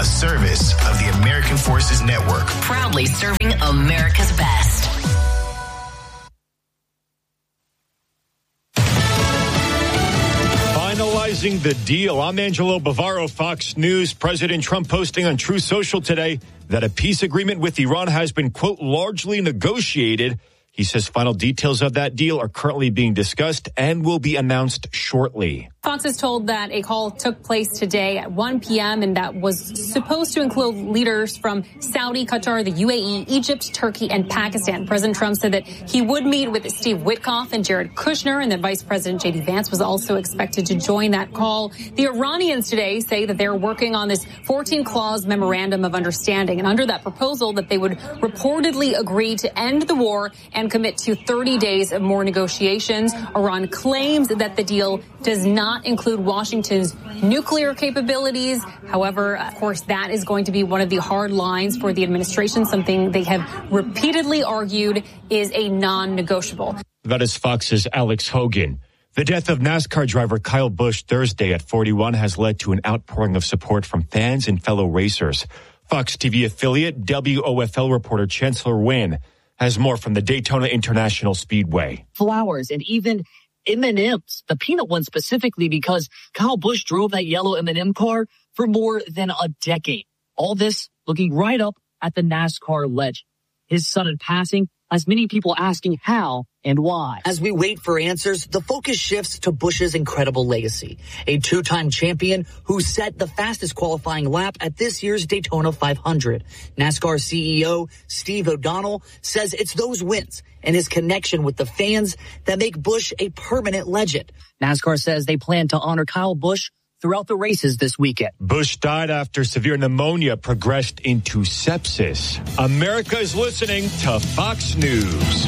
a service of the American Forces Network. Proudly serving America's best. Finalizing the deal. I'm Angelo Bavaro, Fox News. President Trump posting on Truth Social today that a peace agreement with Iran has been, quote, largely negotiated. He says final details of that deal are currently being discussed and will be announced shortly. Fox is told that a call took place today at 1 p.m. and that was supposed to include leaders from Saudi, Qatar, the UAE, Egypt, Turkey, and Pakistan. President Trump said that he would meet with Steve Witkoff and Jared Kushner, and that Vice President J.D. Vance was also expected to join that call. The Iranians today say that they're working on this 14-clause memorandum of understanding, and under that proposal that they would reportedly agree to end the war and commit to 30 days of more negotiations. Iran claims that the deal does not include Washington's nuclear capabilities. However, of course, that is going to be one of the hard lines for the administration, something they have repeatedly argued is a non-negotiable. That is Fox's Alex Hogan. The death of NASCAR driver Kyle Busch Thursday at 41 has led to an outpouring of support from fans and fellow racers. Fox TV affiliate WOFL reporter Chancellor Wynn has more from the Daytona International Speedway. Flowers and even M&Ms, the peanut one specifically, because Kyle Busch drove that yellow M&M car for more than a decade. All this looking right up at the NASCAR legend. His sudden passing has many people asking how and why. As we wait for answers, the focus shifts to Busch's incredible legacy. A two-time champion who set the fastest qualifying lap at this year's Daytona 500. NASCAR CEO Steve O'Donnell says it's those wins and his connection with the fans that make Busch a permanent legend. NASCAR says they plan to honor Kyle Busch throughout the races this weekend. Busch died after severe pneumonia progressed into sepsis. America is listening to Fox News.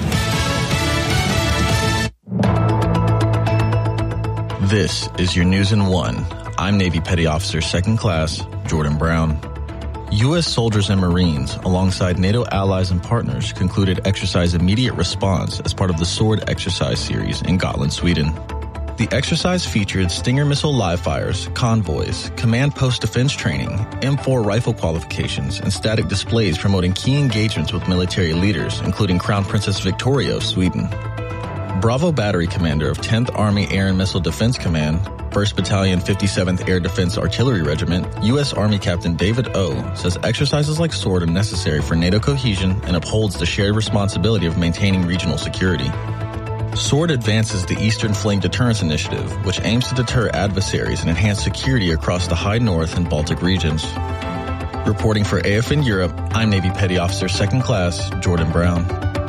This is your News in One. I'm Navy Petty Officer 2nd Class Jordan Brown. U.S. soldiers and Marines, alongside NATO allies and partners, concluded Exercise Immediate Response as part of the SWORD exercise series in Gotland, Sweden. The exercise featured Stinger missile live fires, convoys, command post defense training, M4 rifle qualifications, and static displays promoting key engagements with military leaders, including Crown Princess Victoria of Sweden. Bravo Battery Commander of 10th Army Air and Missile Defense Command, 1st Battalion 57th Air Defense Artillery Regiment, U.S. Army Captain David O. says exercises like SWORD are necessary for NATO cohesion and upholds the shared responsibility of maintaining regional security. SWORD advances the Eastern Flame Deterrence Initiative, which aims to deter adversaries and enhance security across the High North and Baltic regions. Reporting for AFN Europe, I'm Navy Petty Officer 2nd Class Jordan Brown.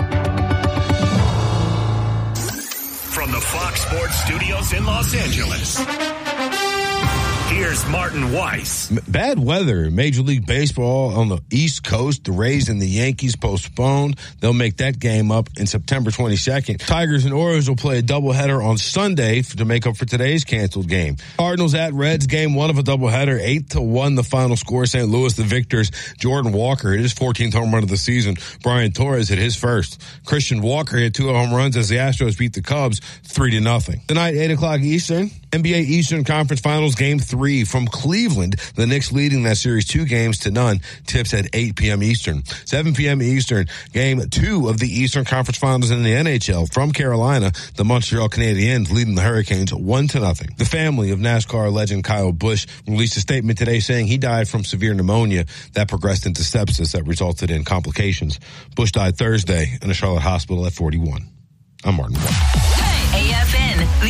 From the Fox Sports Studios in Los Angeles, here's Martin Weiss. Bad weather in Major League Baseball on the East Coast. The Rays and the Yankees postponed. They'll make that game up in September 22nd. Tigers and Orioles will play a doubleheader on Sunday to make up for today's canceled game. Cardinals at Reds, game one of a doubleheader, 8-1 the final score. St. Louis, the victors. Jordan Walker hit his 14th home run of the season. Brian Torres hit his first. Christian Walker hit 2 home runs as the Astros beat the Cubs 3-0. Tonight, 8 o'clock Eastern, NBA Eastern Conference Finals Game 3 from Cleveland. The Knicks leading that series 2-0. Tips at 8 p.m. Eastern. 7 p.m. Eastern, Game 2 of the Eastern Conference Finals in the NHL. From Carolina, the Montreal Canadiens leading the Hurricanes 1-0. The family of NASCAR legend Kyle Busch released a statement today saying he died from severe pneumonia that progressed into sepsis that resulted in complications. Busch died Thursday in a Charlotte hospital at 41. I'm Martin. AFN.